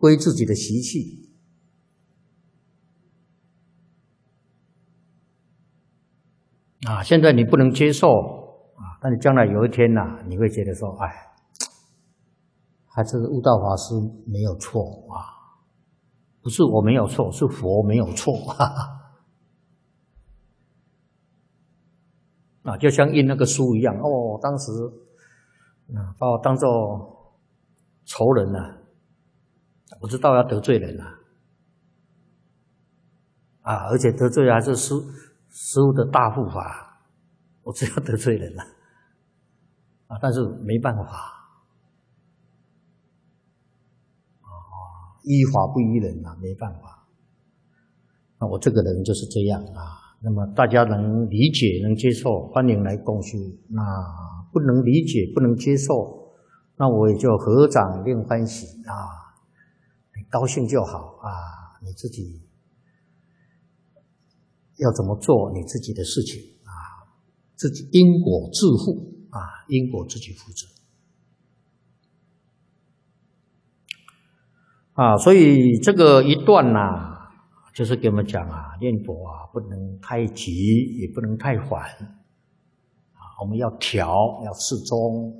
归自己的习气。现在你不能接受但你将来有一天你会觉得说，还是悟道法师没有错不是我没有错，是佛没有错就像印那个书一样当时把我当作仇人我知道要得罪人而且得罪还是师父的大护法，我只要得罪人但是没办法依法不依人没办法。我这个人就是这样那么大家能理解能接受，欢迎来共修。那不能理解不能接受，那我也就合掌令欢喜你高兴就好你自己要怎么做你自己的事情自己因果自负因果自己负责所以这个一段就是给我们讲念佛不能太急也不能太缓我们要调要适中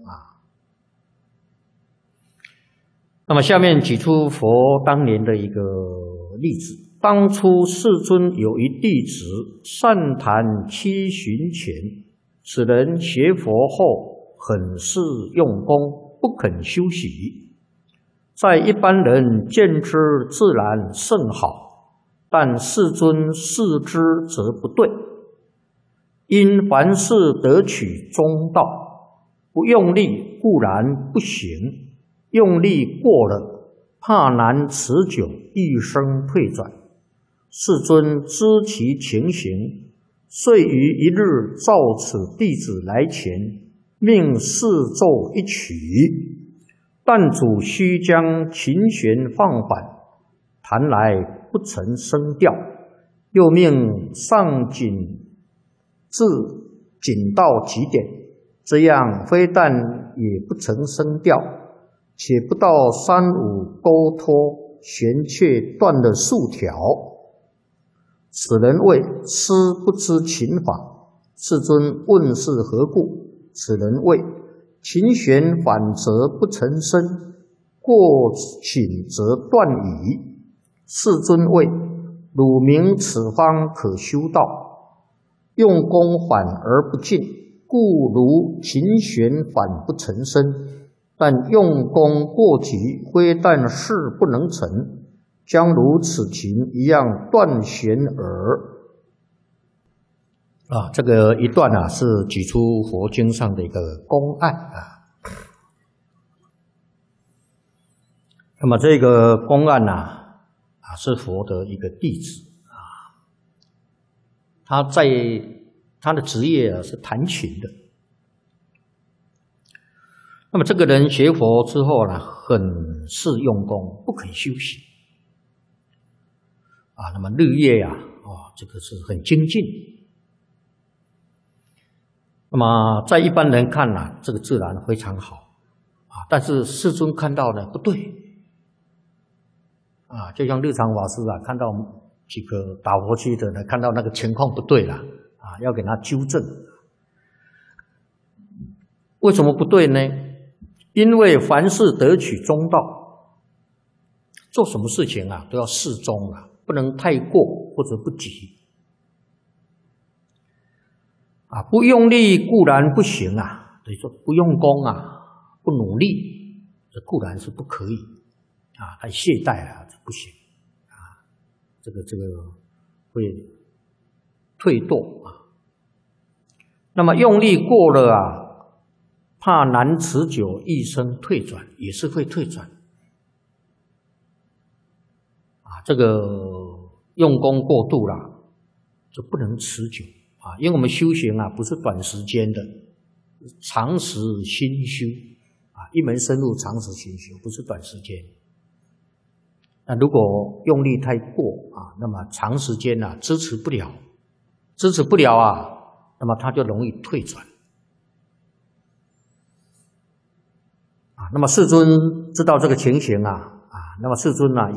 那么下面举出佛当年的一个例子。当初世尊有一弟子善谈七旬前，此人学佛后很是用功，不肯休息，在一般人见之自然甚好，但世尊视之则不对。因凡事得取中道，不用力固然不行，用力过了，怕难持久，一生退转。世尊知其情形，遂于一日召此弟子来前，命示奏一曲。但主须将琴弦放缓，弹来不成声调，又命上紧至紧到极点，这样非但也不成声调，且不到三五勾脱，弦却断了数条。此人谓师不知琴法。世尊问是何故？此人谓琴弦反则不成声，过琴则断矣。世尊谓汝明此方可修道，用功缓而不进，故如琴弦反不成声，但用功过急，非但事不能成，将如此琴一样断弦耳。这个一段是举出佛经上的一个公案那么这个公案是佛的一个弟子他在他的职业是弹琴的。那么这个人学佛之后很是用功，不肯休息那么日夜这个是很精进。那么在一般人看这个自然非常好但是世尊看到不对就像日常法师看到几个打佛去的看到那个情况不对了要给他纠正。为什么不对呢？因为凡事得取中道，做什么事情都要适中不能太过或者不急不用力固然不行等于说不用功不努力，这固然是不可以太懈怠了，这不行这个会退堕那么用力过了怕难持久，一生退转，也是会退转这个用功过度了就不能持久因为我们修行不是短时间的，长时心修一门深入，长时心修，不是短时间。那如果用力太过那么长时间支持不了那么它就容易退转那么世尊知道这个情形那么世尊呢？